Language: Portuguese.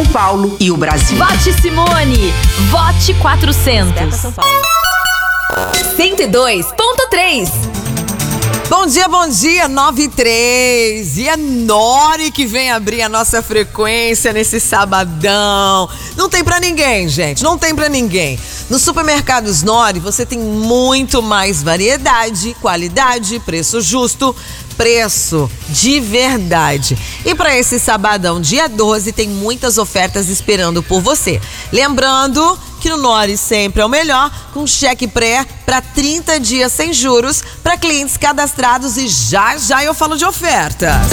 São Paulo e o Brasil. Vote Simone, vote 400. 102.3. Bom dia, 9:03. E a Nori que vem abrir a nossa frequência nesse sabadão. Não tem pra ninguém, gente, não tem pra ninguém. Nos supermercados Nori você tem muito mais variedade, qualidade, preço justo, preço de verdade. E para esse sabadão, dia 12, tem muitas ofertas esperando por você. Lembrando que no Nori sempre é o melhor, com cheque pré para 30 dias sem juros para clientes cadastrados, e já eu falo de ofertas.